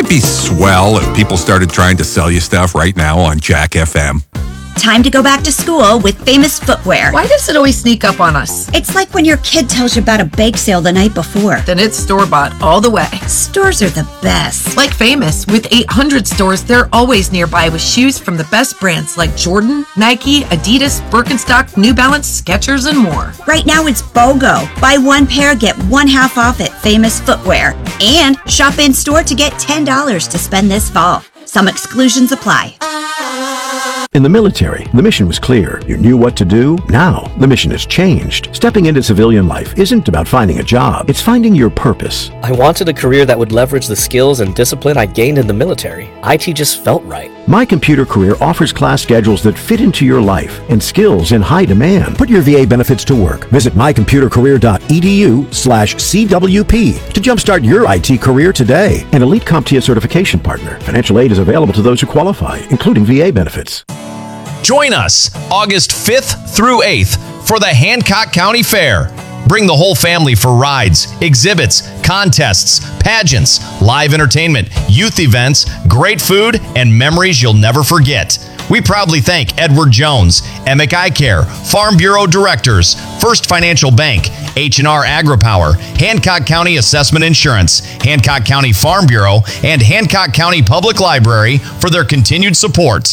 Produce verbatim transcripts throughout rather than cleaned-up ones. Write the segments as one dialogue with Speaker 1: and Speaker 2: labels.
Speaker 1: it be swell if people started trying to sell you stuff right now on Jack F M?
Speaker 2: Time to go back to school with Famous Footwear.
Speaker 3: Why does it always sneak up on us?
Speaker 2: It's like when your kid tells you about a bake sale the night before.
Speaker 3: Then it's store-bought all the way.
Speaker 2: Stores are the best.
Speaker 3: Like Famous, with eight hundred stores, they're always nearby with shoes from the best brands like Jordan, Nike, Adidas, Birkenstock, New Balance, Skechers, and more.
Speaker 2: Right now it's BOGO. Buy one pair, get one half off at Famous Footwear. And shop in store to get ten dollars to spend this fall. Some exclusions apply.
Speaker 4: In the military, the mission was clear. You knew what to do. Now, the mission has changed. Stepping into civilian life isn't about finding a job. It's finding your purpose.
Speaker 5: I wanted a career that would leverage the skills and discipline I gained in the military. I T just felt right.
Speaker 4: My Computer Career offers class schedules that fit into your life and skills in high demand. Put your V A benefits to work. Visit mycomputercareer.edu slash CWP to jumpstart your I T career today. An Elite CompTIA certification partner. Financial aid is available to those who qualify, including V A benefits.
Speaker 6: Join us August fifth through eighth for the Hancock County Fair. Bring the whole family for rides, exhibits, contests, pageants, live entertainment, youth events, great food, and memories you'll never forget. We proudly thank Edward Jones, Emic Eye Care, Farm Bureau Directors, First Financial Bank, H and R AgriPower, Hancock County Assessment Insurance, Hancock County Farm Bureau, and Hancock County Public Library for their continued support.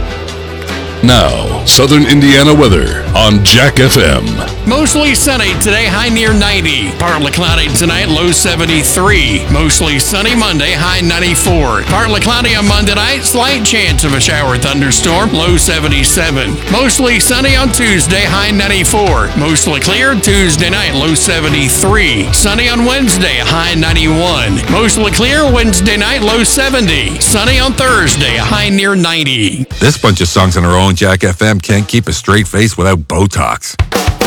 Speaker 7: Now, Southern Indiana weather on Jack F M.
Speaker 8: Mostly sunny today, high near ninety. Partly cloudy tonight, low seventy-three. Mostly sunny Monday, high ninety-four. Partly cloudy on Monday night, slight chance of a shower thunderstorm, low seventy-seven. Mostly sunny on Tuesday, high ninety-four. Mostly clear Tuesday night, low seventy-three. Sunny on Wednesday, high ninety-one. Mostly clear Wednesday night, low seventy. Sunny on Thursday, high near ninety.
Speaker 1: This bunch of songs on our own Jack F M can't keep a straight face without Botox.